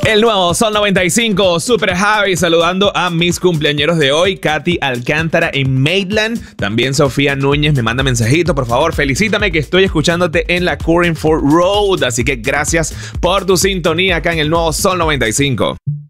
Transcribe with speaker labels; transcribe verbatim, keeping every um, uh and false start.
Speaker 1: El nuevo Sol noventa y cinco, Super Javi, saludando a mis cumpleañeros de hoy, Katy Alcántara en Maitland. También Sofía Núñez me manda mensajito, por favor, felicítame que estoy escuchándote en la Current Ford Road. Así que gracias por tu sintonía acá en el nuevo Sol noventa y cinco.